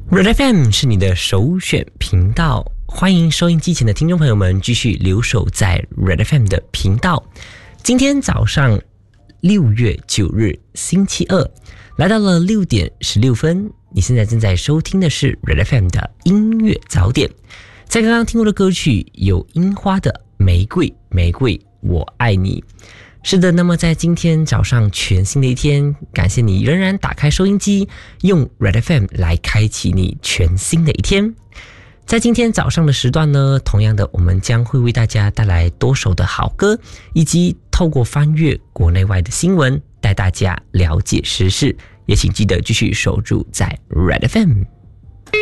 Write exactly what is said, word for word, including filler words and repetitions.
Red F M 是你的首选频道，欢迎收音机前的听众朋友们继续留守在 Red F M 的频道。今天早上六月九日星期二，来到了六点十六分，你现在正在收听的是 Red F M 的音乐早点。在刚刚听过的歌曲有樱花的玫瑰玫瑰我爱你。是的，那么在今天早上全新的一天，感谢你仍然打开收音机，用 Red F M 来开启你全新的一天。在今天早上的时段呢，同样的我们将会为大家带来多首的好歌，以及透过翻阅国内外的新闻，带大家了解时事。也请记得继续守住在 Red F M。